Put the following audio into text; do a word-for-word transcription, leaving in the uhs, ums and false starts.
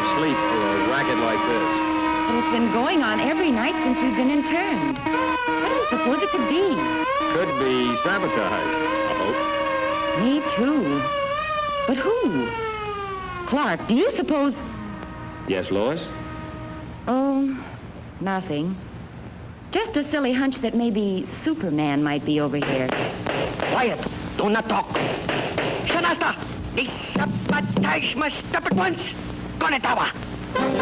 sleep for a racket like this. But it's been going on every night since we've been interned. What do you suppose it could be? Could be sabotage, I hope. Me too. But who? Clark, do you suppose... Yes, Lois? Oh, nothing. Just a silly hunch that maybe Superman might be over here. Quiet. Do not talk. Shanasta, this sabotage must stop at once. Konetawa.